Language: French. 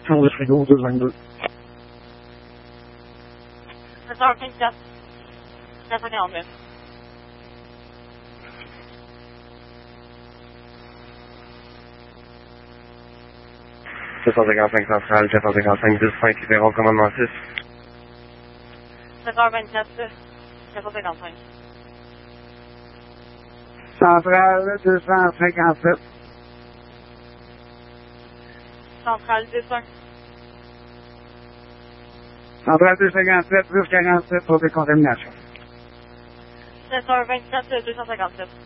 Sur le frigo, 222. Trésor 24. 449. « 755 centrale, 455 10 5 libéraux, commandement 6. » Trésor 24. 455. Centrale 257. Centrale 21. Centrale 257, plus 47 pour décontamination. Trésor 24. 257.